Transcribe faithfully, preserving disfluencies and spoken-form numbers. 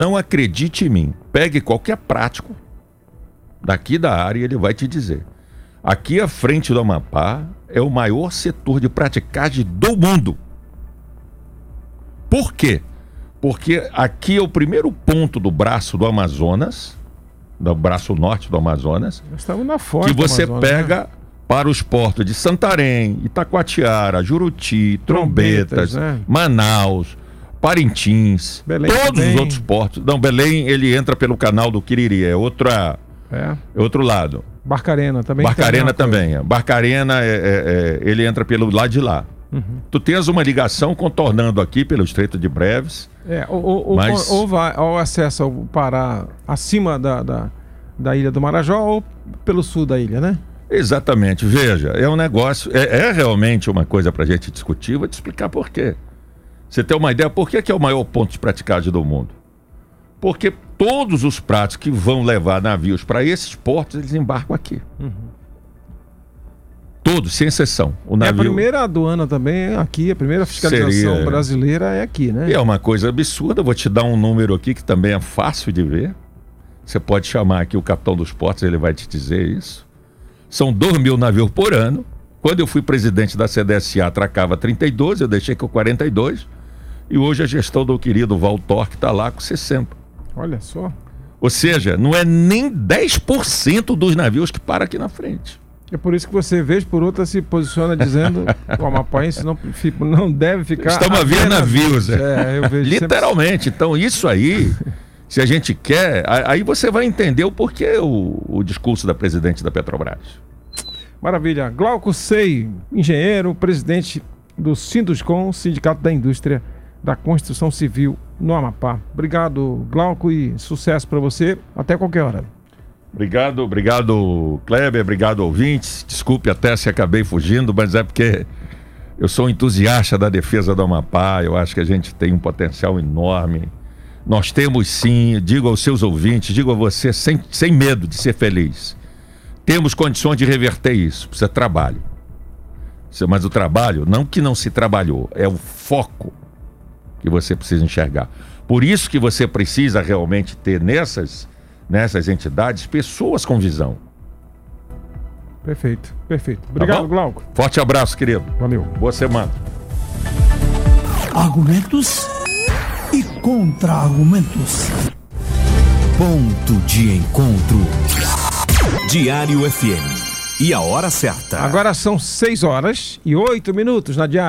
Não acredite em mim. Pegue qualquer prático daqui da área e ele vai te dizer. Aqui à frente do Amapá é o maior setor de praticagem do mundo. Por quê? Porque aqui é o primeiro ponto do braço do Amazonas, do braço norte do Amazonas, Nós estamos na foz que do você Amazonas, pega né? para os portos de Santarém, Itacoatiara, Juruti, Trombetas, Trombetas, né? Manaus, Parintins, Belém todos também. os outros portos. Não, Belém ele entra pelo canal do Quiriri, é, outra, É. é outro lado. Barcarena também. Barcarena tem uma coisa. também. É. Barcarena, é, é, é, ele entra pelo lado de lá. Uhum. Tu tens uma ligação contornando aqui pelo Estreito de Breves. É, ou, ou, Mas- ou, vai, ou acessa o Pará acima da, da, da ilha do Marajó ou pelo sul da ilha, né? Exatamente. Veja, é um negócio, é, é realmente uma coisa para a gente discutir. Vou te explicar por quê. Você tem uma ideia por que, que é o maior ponto de praticagem do mundo? Porque todos os pratos que vão levar navios para esses portos, eles embarcam aqui. Uhum. Todos, sem exceção. O É, a navio primeira aduana também é aqui, a primeira fiscalização Seria- brasileira é aqui, né? é uma coisa absurda. Eu vou te dar um número aqui que também é fácil de ver. Você pode chamar aqui o capitão dos portos, ele vai te dizer isso. São dois mil navios por ano. Quando eu fui presidente da C D S A, atracava trinta e dois, eu deixei com quarenta e dois. E hoje a gestão do querido Valtor, que está lá com sessenta. Olha só. Ou seja, não é nem dez por cento dos navios que param aqui na frente. É por isso que você, vez por outra, se posiciona dizendo que o amapaense não, fi- não deve ficar... Estamos a ver navios. É. É, eu vejo sempre- Literalmente. Então, isso aí, se a gente quer, a- aí você vai entender o porquê o, o discurso da presidente da Petrobras. Maravilha. Glauco Sei, engenheiro, presidente do Sinduscom, Sindicato da Indústria da Construção Civil no Amapá. Obrigado, Glauco, e sucesso para você. Até qualquer hora. Obrigado, obrigado, Kleber, obrigado, ouvintes. Desculpe até se acabei fugindo, mas é porque eu sou um entusiasta da defesa do Amapá. Eu acho que a gente tem um potencial enorme. Nós temos sim, digo aos seus ouvintes, digo a você, sem, sem medo de ser feliz. Temos condições de reverter isso. Precisa de trabalho. Mas o trabalho, não que não se trabalhou, é o foco que você precisa enxergar. Por isso que você precisa realmente ter nessas, nessas entidades pessoas com visão. Perfeito, perfeito. Obrigado, bom? Glauco. Forte abraço, querido. Valeu. Boa semana. Argumentos e contra-argumentos. Ponto de encontro. Diário F M. E a hora certa. Agora são seis horas e oito minutos na Diário.